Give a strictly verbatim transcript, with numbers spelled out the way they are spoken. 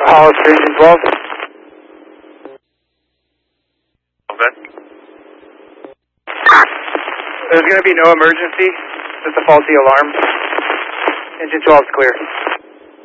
Hollister, engine twelve. Okay. There's going to be no emergency, just a faulty alarm. Engine twelve is clear.